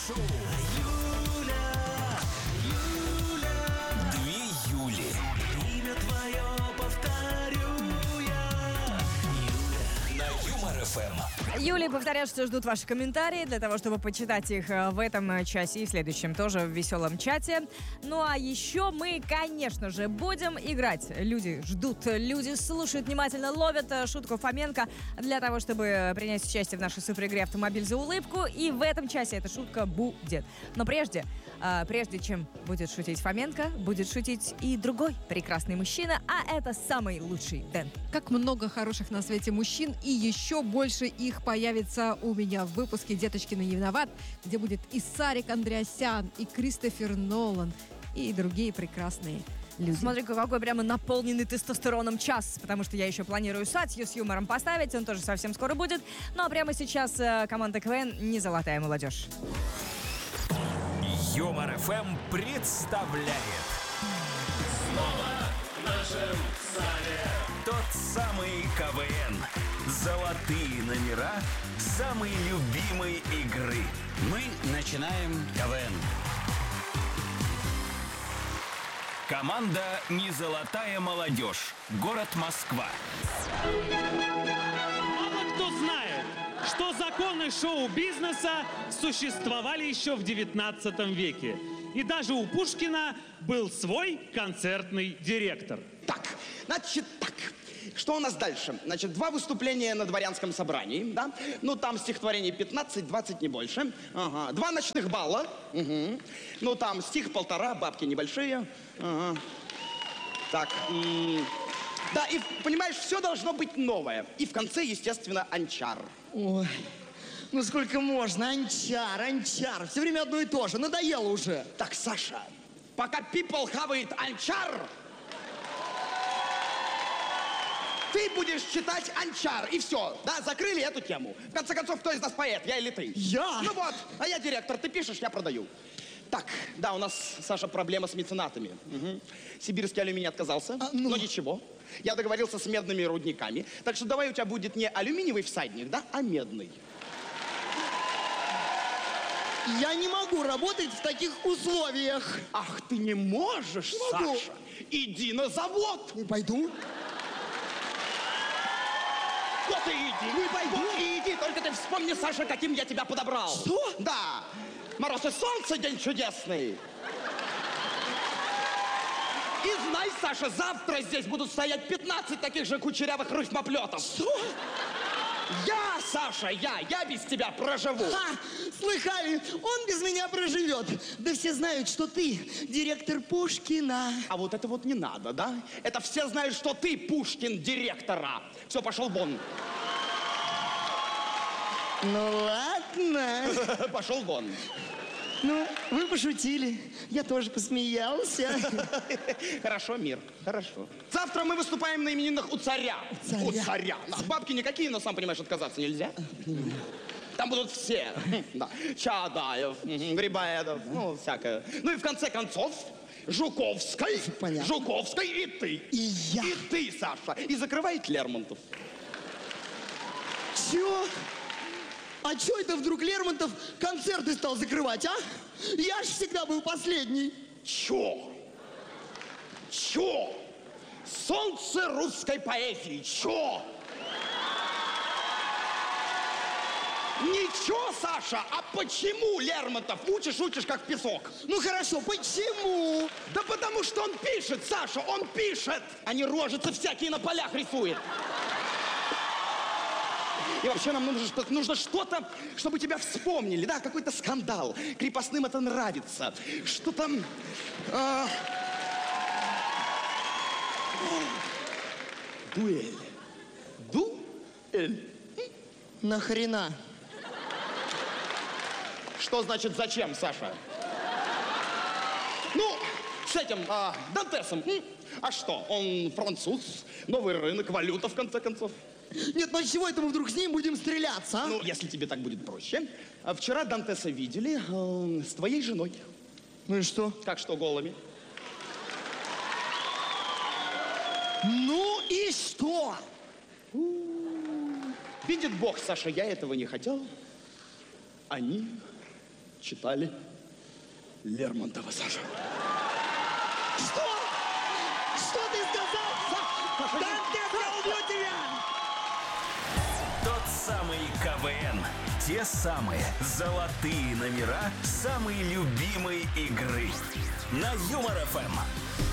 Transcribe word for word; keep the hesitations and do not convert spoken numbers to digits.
шоу. Юля, Юля. Две Юли. Имя твое повторю я. Юля. На Юмор эф эм. Юлия повторяет, что ждут ваши комментарии для того, чтобы почитать их в этом часе и в следующем тоже в веселом чате. Ну а еще мы, конечно же, будем играть. Люди ждут, люди слушают внимательно, ловят шутку Фоменко для того, чтобы принять участие в нашей суперигре «Автомобиль за улыбку». И в этом часе эта шутка будет. Но прежде, прежде чем будет шутить Фоменко, будет шутить и другой прекрасный мужчина, а это самый лучший Дэн. Как много хороших на свете мужчин, и еще больше их появится у меня в выпуске «Деточкины не виноват», где будет и Сарик Андреасян, и Кристофер Нолан, и другие прекрасные люди. Смотри, какой прямо наполненный тестостероном час, потому что я еще планирую статью с юмором поставить, он тоже совсем скоро будет. Ну а прямо сейчас команда КВН «Не золотая молодежь». Юмор эф эм представляет снова в нашем зале тот самый КВН. Золотые номера самой любимой игры. Мы начинаем КВН. Команда «Не золотая молодежь». Город Москва. Мало кто знает, что законы шоу-бизнеса существовали еще в девятнадцатом веке. И даже у Пушкина был свой концертный директор. Так, значит так. Что у нас дальше? Значит, два выступления на дворянском собрании, да? Ну, там стихотворений пятнадцать-двадцать, не больше. Ага. Два ночных балла. Угу. Ну, там стих полтора, бабки небольшие. Ага. Так. М- да, и, понимаешь, все должно быть новое. И в конце, естественно, анчар. Ой, ну сколько можно? Анчар, анчар. Все время одно и то же. Надоело уже. Так, Саша, пока people хавает анчар, ты будешь читать анчар, и все. Да, закрыли эту тему. В конце концов, кто из нас поэт, я или ты? Я? Ну вот, а я директор, ты пишешь, я продаю. Так, да, у нас, Саша, проблема с меценатами. Угу. Сибирский алюминий отказался, а, ну... но ничего. Я договорился с медными рудниками. Так что давай у тебя будет не алюминиевый всадник, да, а медный. Я не могу работать в таких условиях. Ах, ты не можешь, не могу. Саша? Иди на завод. Не пойду. Вот и иди, не пойду. Вот и иди, только ты вспомни, Саша, каким я тебя подобрал. Что? Да. Мороз и солнце, день чудесный. И знай, Саша, завтра здесь будут стоять пятнадцать таких же кучерявых рифмоплетов. Что? Я, Саша, я, я без тебя проживу. Ха, слыхали, он без меня проживет. Да все знают, что ты директор Пушкина. А вот это вот не надо, да? Это все знают, что ты Пушкин директора. Все, пошел вон. Ну ладно. Пошел вон. Ну, вы пошутили. Я тоже посмеялся. Хорошо, Мир, хорошо. Завтра мы выступаем на именинах у царя. Царя. У царя. Бабки никакие, но, сам понимаешь, отказаться нельзя. Там будут все. Да. Чадаев, Грибоедов, ну, всякое. Ну и в конце концов, Жуковской. Понятно. Жуковской и ты. И я. И ты, Саша. И закрывает Лермонтов. Чё? А чё это вдруг Лермонтов концерты стал закрывать, а? Я ж всегда был последний. Чё? Чё? Солнце русской поэзии. Чё? Ничего, Саша, а почему Лермонтов? Учишь, учишь, как песок. Ну хорошо, почему? Да потому что он пишет, Саша, он пишет. А не рожицы всякие на полях рисует. И вообще нам нужно, нужно что-то, чтобы тебя вспомнили, да, какой-то скандал. Крепостным это нравится. Что там... А... Дуэль. Дуэль. Нахрена? Что значит зачем, Саша? Ну, с этим а, Дантесом. А что, он француз, новый рынок, валюта, в конце концов. Нет, ну с чего это мы вдруг с ним будем стреляться, а? Ну, если тебе так будет проще. А вчера Дантеса видели э, с твоей женой. Ну и что? Как что, голыми? Ну и что? Видит Бог, Саша, я этого не хотел. Они Читали Лермонтова, Саша. Что? Что ты сказал? Контент, я убью тебя! Тот самый КВН. Те самые золотые номера самой любимой игры. На Юмор ФМ.